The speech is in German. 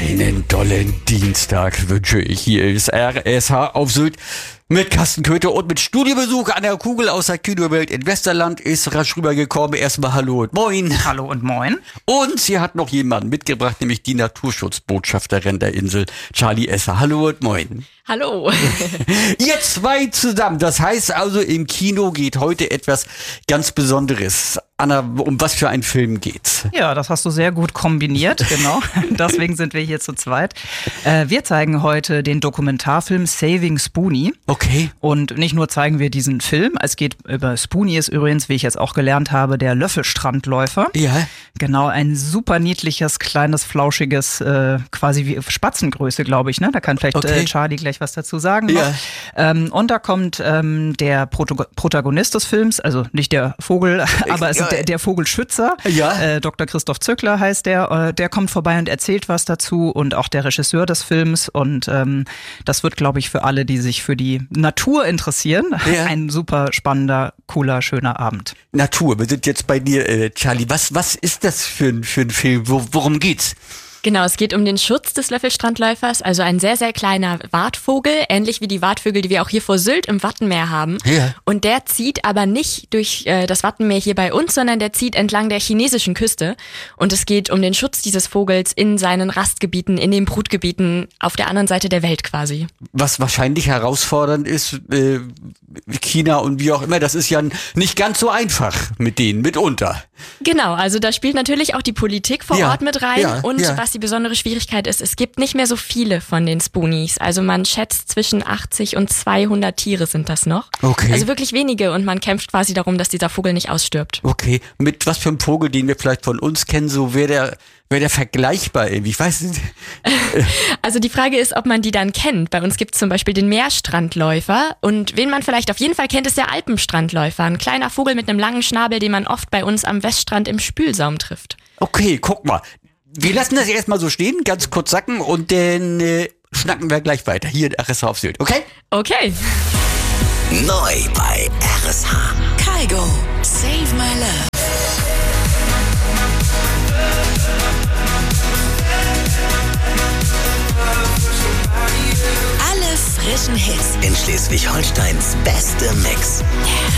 Einen tollen Dienstag wünsche ich. Hier ist RSH auf Sylt mit Carsten Köther und mit Studiobesuch an der Kugel aus der Kinowelt in Westerland ist rasch rübergekommen. Erstmal hallo und moin. Hallo und moin. Und sie hat noch jemanden mitgebracht, nämlich die Naturschutzbotschafterin der Insel, Charlie Esser. Hallo und moin. Hallo. Ihr zwei zusammen. Das heißt also, im Kino geht heute etwas ganz Besonderes. Anna, um was für einen Film geht's? Ja, das hast du sehr gut kombiniert, genau. Deswegen sind wir hier zu zweit. Wir zeigen heute den Dokumentarfilm Saving Spoonie. Okay. Und nicht nur zeigen wir diesen Film, es geht über Spoonie ist übrigens, wie ich jetzt auch gelernt habe, der Löffelstrandläufer. Ja. Genau, ein super niedliches, kleines, flauschiges, quasi wie Spatzengröße, glaube ich, ne? Da kann vielleicht Charlie gleich was dazu sagen. Ja. Und da kommt der Protagonist des Films, also nicht der Vogel, aber es ist der Vogelschützer. Ja. Dr. Christoph Zückler heißt der. Der kommt vorbei und erzählt was dazu und auch der Regisseur des Films. Und das wird, glaube ich, für alle, die sich für die Natur interessieren, ein super spannender, cooler, schöner Abend. Natur, wir sind jetzt bei dir, Charlie. Was ist das für ein Film? Worum geht's? Genau, es geht um den Schutz des Löffelstrandläufers, also ein sehr, sehr kleiner Wartvogel, ähnlich wie die Wartvögel, die wir auch hier vor Sylt im Wattenmeer haben. Ja. Und der zieht aber nicht durch das Wattenmeer hier bei uns, sondern der zieht entlang der chinesischen Küste. Und es geht um den Schutz dieses Vogels in seinen Rastgebieten, in den Brutgebieten auf der anderen Seite der Welt quasi. Was wahrscheinlich herausfordernd ist, China und wie auch immer, das ist ja nicht ganz so einfach mit denen, mitunter. Genau, also da spielt natürlich auch die Politik vor Ort mit rein und was die besondere Schwierigkeit ist, es gibt nicht mehr so viele von den Spoonies. Also man schätzt zwischen 80 und 200 Tiere sind das noch. Okay. Also wirklich wenige und man kämpft quasi darum, dass dieser Vogel nicht ausstirbt. Okay, mit was für einem Vogel, den wir vielleicht von uns kennen, so wäre der vergleichbar irgendwie? Ich weiß nicht. Also die Frage ist, ob man die dann kennt. Bei uns gibt es zum Beispiel den Meerstrandläufer und wen man vielleicht auf jeden Fall kennt, ist der Alpenstrandläufer. Ein kleiner Vogel mit einem langen Schnabel, den man oft bei uns am Weststrand im Spülsaum trifft. Okay, guck mal. Wir lassen das erstmal so stehen, ganz kurz sacken und dann schnacken wir gleich weiter. Hier in RSH auf Sylt, okay? Okay. Neu bei RSH. Kygo, Save My Love. Alle frischen Hits in Schleswig-Holsteins beste Mix.